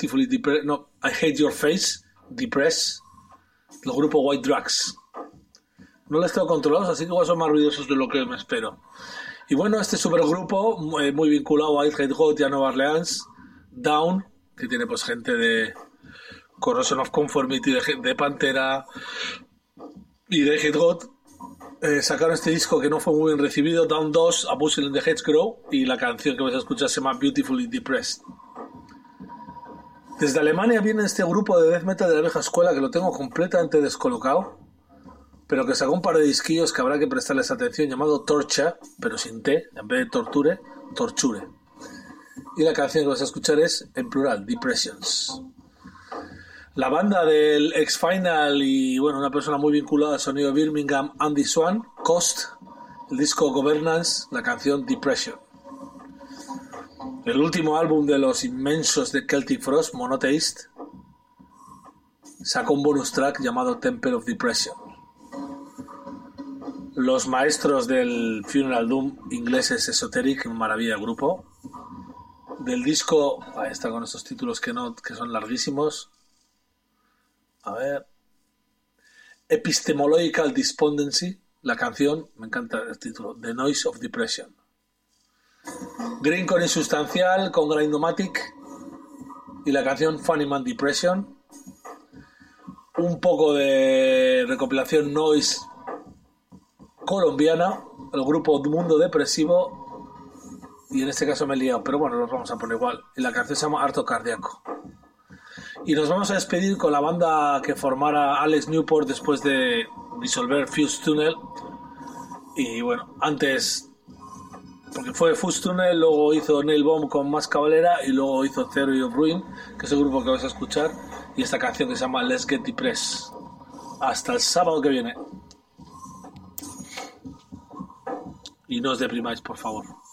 Beautifully Depressed, no, I Hate Your Face, Depressed, el grupo White Drugs. No los tengo controlados, así que igual son más ruidosos de lo que me espero. Y bueno, este supergrupo, muy vinculado a Hate God y a Nueva Orleans, Down, que tiene pues gente de Corrosion of Conformity, de Pantera y de Hate God, sacaron este disco que no fue muy bien recibido, Down 2, A Puzzle in the Hedge Grow, y la canción que vais a escuchar se llama Beautifully Depressed. Desde Alemania viene este grupo de death metal de la vieja escuela que lo tengo completamente descolocado, pero que sacó un par de disquillos que habrá que prestarles atención, llamado Torture, pero sin T, en vez de Torture, Torture. Y la canción que vas a escuchar es, en plural, Depressions. La banda del X-Final y bueno, una persona muy vinculada al sonido de Birmingham, Andy Swan, Cost, el disco Governance, la canción Depression. El último álbum de los inmensos de Celtic Frost, Monotheist, sacó un bonus track llamado Temple of Depression. Los maestros del Funeral Doom ingleses Esoteric, maravilla el grupo. Del disco, ahí está con estos títulos que son larguísimos. A ver. Epistemological Despondency, la canción, me encanta el título, The Noise of Depression. Green con Insustancial, con Grindomatic y la canción Funny Man Depression. Un poco de recopilación noise colombiana, el grupo Mundo Depresivo, y en este caso me he liado, pero bueno, los vamos a poner igual. Y la canción se llama Harto Cardíaco. Y nos vamos a despedir con la banda que formara Alex Newport después de disolver Fuse Tunnel. Y bueno, antes, porque fue Fuse Tunnel, luego hizo Nail Bomb con Más Cavalera y luego hizo Theory of Ruin, que es el grupo que vais a escuchar, y esta canción que se llama Let's Get Depressed. Hasta el sábado que viene. Y no os deprimáis, por favor.